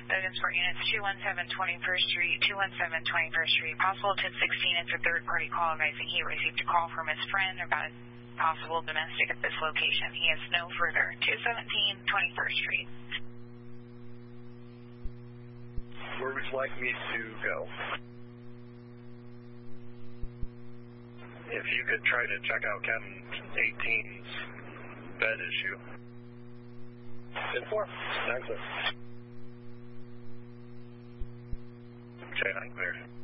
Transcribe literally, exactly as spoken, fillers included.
Items for units two one seven twenty-first Street, two one seven twenty-first Street. Possible ten sixteen, it's a third-party call advising he received a call from his friend about a possible domestic at this location. He has no further. two seventeen twenty-first Street. Where would you like me to go? If you could try to check out Cabin eighteen's bed issue. ten four. nine six. Okay, I'm clear.